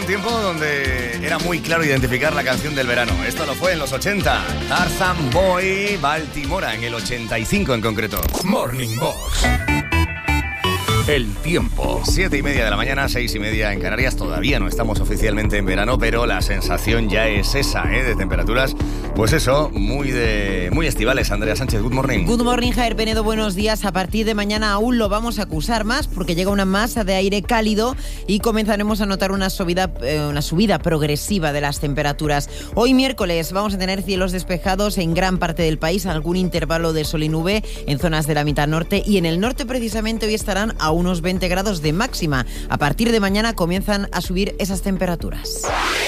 un tiempo donde era muy claro identificar la canción del verano. Esto lo fue en los 80. Tarzan Boy, Baltimora, en el 85 en concreto. Morning Box. El tiempo. 7:30 de la mañana, 6:30 en Canarias. Todavía no estamos oficialmente en verano, pero la sensación ya es esa, de temperaturas, pues eso, muy estivales. Andrea Sánchez, good morning. Good morning, Javier Penedo, buenos días. A partir de mañana aún lo vamos a acusar más porque llega una masa de aire cálido y comenzaremos a notar una subida progresiva de las temperaturas. Hoy miércoles vamos a tener cielos despejados en gran parte del país, algún intervalo de sol y nube en zonas de la mitad norte, y en el norte precisamente hoy estarán a unos 20 grados de máxima. A partir de mañana comienzan a subir esas temperaturas.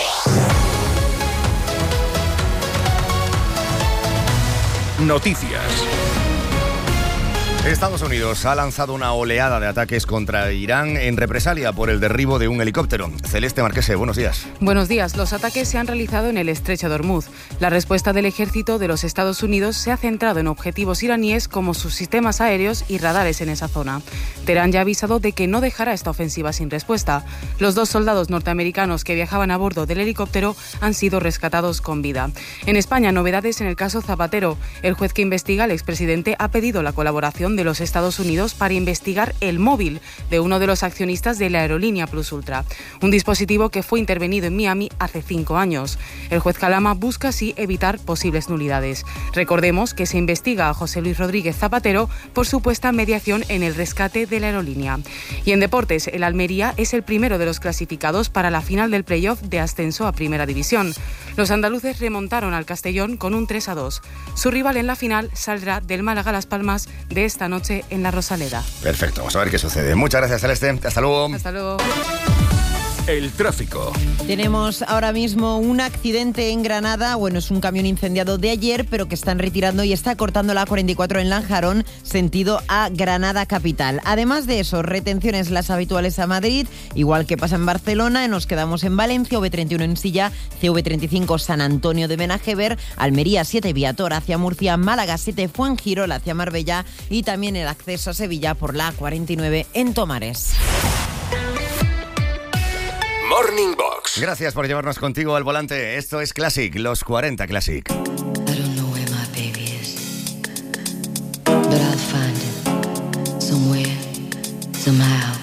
Noticias. Estados Unidos ha lanzado una oleada de ataques contra Irán en represalia por el derribo de un helicóptero. Celeste Marquese, buenos días. Buenos días. Los ataques se han realizado en el estrecho de Hormuz. La respuesta del ejército de los Estados Unidos se ha centrado en objetivos iraníes como sus sistemas aéreos y radares en esa zona. Teherán ya ha avisado de que no dejará esta ofensiva sin respuesta. Los 2 soldados norteamericanos que viajaban a bordo del helicóptero han sido rescatados con vida. En España, novedades en el caso Zapatero. El juez que investiga al expresidente ha pedido la colaboración de los Estados Unidos para investigar el móvil de uno de los accionistas de la aerolínea Plus Ultra, un dispositivo que fue intervenido en Miami hace 5 años. El juez Calama busca así evitar posibles nulidades. Recordemos que se investiga a José Luis Rodríguez Zapatero por supuesta mediación en el rescate de la aerolínea. Y en deportes, el Almería es el primero de los clasificados para la final del playoff de ascenso a Primera División. Los andaluces remontaron al Castellón con un 3-2. Su rival en la final saldrá del Málaga Las Palmas de esta noche en la Rosaleda. Perfecto, vamos a ver qué sucede. Muchas gracias, Celeste. Hasta luego. Hasta luego. El tráfico. Tenemos ahora mismo un accidente en Granada. Bueno, es un camión incendiado de ayer, pero que están retirando y está cortando la A44 en Lanjarón, sentido a Granada capital. Además de eso, retenciones las habituales a Madrid, igual que pasa en Barcelona. Nos quedamos en Valencia, V31 en Silla, CV35 San Antonio de Benajever, Almería 7 Viator hacia Murcia, Málaga 7 Fuengirola hacia Marbella y también el acceso a Sevilla por la A49 en Tomares. Morning Box. Gracias por llevarnos contigo al volante. Esto es Classic, los 40 Classic. I don't know where my baby is, but I'll find it somewhere, somehow.